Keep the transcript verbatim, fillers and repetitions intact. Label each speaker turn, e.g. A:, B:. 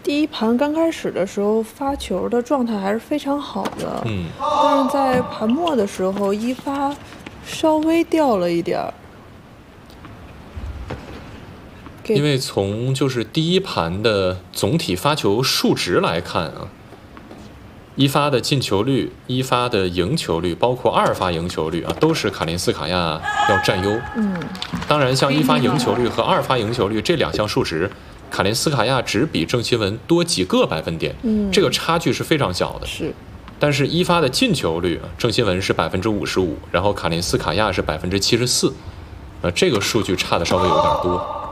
A: 第一盘刚开始的时候发球的状态还是非常好的，
B: 嗯，
A: 但是在盘末的时候一发稍微掉了一点儿。
B: 因为从就是第一盘的总体发球数值来看啊，一发的进球率、一发的赢球率，包括二发赢球率啊，都是卡林斯卡亚要占优。
A: 嗯，
B: 当然，像一发赢球率和二发赢球率这两项数值，卡林斯卡亚只比郑钦文多几个百分点，
A: 嗯，
B: 这个差距是非常小的。
A: 是。
B: 但是，一发的进球率，郑钦文是百分之五十五，然后卡林斯卡亚是百分之七十四，呃，这个数据差的稍微有点多。